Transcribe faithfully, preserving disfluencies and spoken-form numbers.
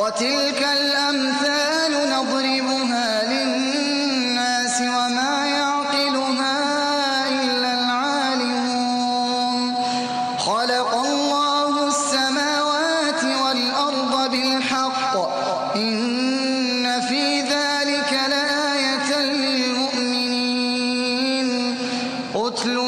وتلك الأمثال نضربها للناس وما يعقلها إلا العالمون. خلق